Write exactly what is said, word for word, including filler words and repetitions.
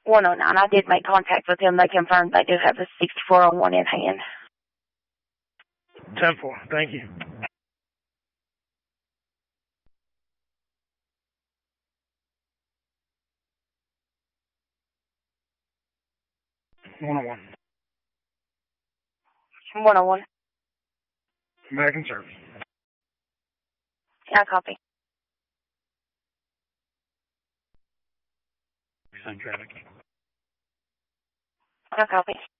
one oh nine. I did make contact with them. They confirmed they do have a sixty-four oh one in hand. ten four, thank you. one oh one. one oh one. American Service. Yeah, copy. Sun traffic. Yeah, copy.